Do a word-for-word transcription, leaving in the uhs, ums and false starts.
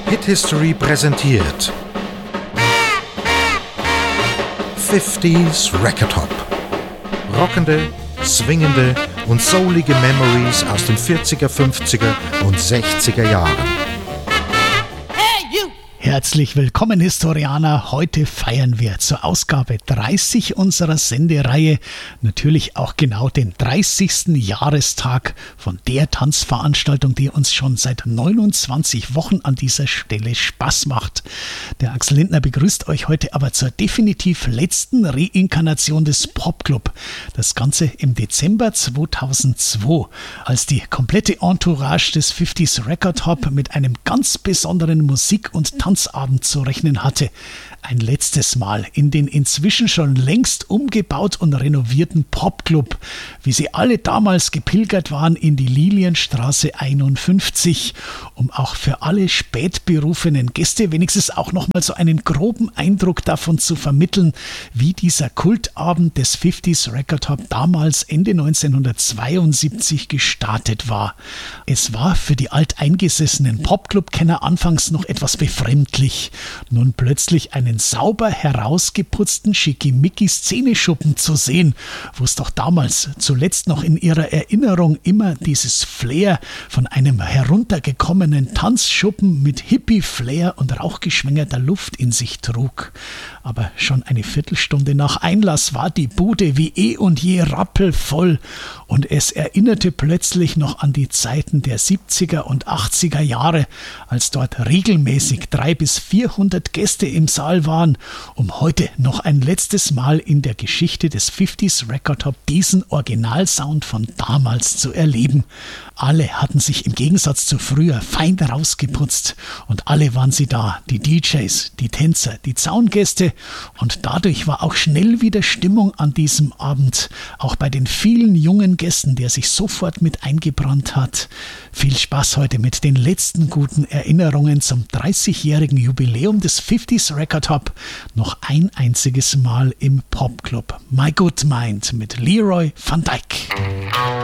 Hit History präsentiert fünfziger Record Hop. Rockende, swingende und soulige Memories aus den vierziger, fünfziger und sechziger Jahren. Herzlich willkommen, Historianer. Heute feiern wir zur Ausgabe dreißig unserer Sendereihe natürlich auch genau den dreißigsten Jahrestag von der Tanzveranstaltung, die uns schon seit neunundzwanzig Wochen an dieser Stelle Spaß macht. Der Axel Lindner begrüßt euch heute aber zur definitiv letzten Reinkarnation des Popclub. Das Ganze im Dezember zweitausendzwei, als die komplette Entourage des fünfziger Record Hop mit einem ganz besonderen Musik- und Tanzabend zu rechnen hatte. Ein letztes Mal in den inzwischen schon längst umgebaut und renovierten Popclub, wie sie alle damals gepilgert waren in die Lilienstraße einundfünfzig, um auch für alle spätberufenen Gäste wenigstens auch nochmal so einen groben Eindruck davon zu vermitteln, wie dieser Kultabend des fünfziger Record Hop damals Ende neunzehnhundertzweiundsiebzig gestartet war. Es war für die alteingesessenen Popclub-Kenner anfangs noch etwas befremdlich, nun plötzlich einen sauber herausgeputzten Schickimicki-Szeneschuppen zu sehen, wo es doch damals zuletzt noch in ihrer Erinnerung immer dieses Flair von einem heruntergekommenen Tanzschuppen mit Hippie-Flair und rauchgeschwängerter Luft in sich trug. Aber schon eine Viertelstunde nach Einlass war die Bude wie eh und je rappelvoll und es erinnerte plötzlich noch an die Zeiten der siebziger und achtziger Jahre, als dort regelmäßig dreihundert bis vierhundert Gäste im Saal waren, um heute noch ein letztes Mal in der Geschichte des fünfziger Record Hop diesen Originalsound von damals zu erleben. Alle hatten sich im Gegensatz zu früher fein rausgeputzt und alle waren sie da, die D Js, die Tänzer, die Zaungäste, und dadurch war auch schnell wieder Stimmung an diesem Abend, auch bei den vielen jungen Gästen, der sich sofort mit eingebrannt hat. Viel Spaß heute mit den letzten guten Erinnerungen zum dreißigjährigen Jubiläum des fünfziger Record Hop. Noch ein einziges Mal im Popclub. My Good Mind mit Leroy van Dyke.